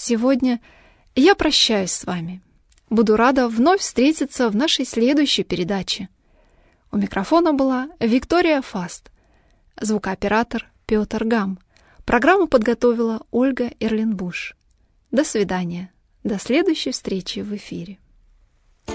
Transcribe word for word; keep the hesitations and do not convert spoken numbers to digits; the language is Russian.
сегодня я прощаюсь с вами. Буду рада вновь встретиться в нашей следующей передаче. У микрофона была Виктория Фаст, звукооператор Петр Гам. Программу подготовила Ольга Эрленбуш. До свидания. До следующей встречи в эфире.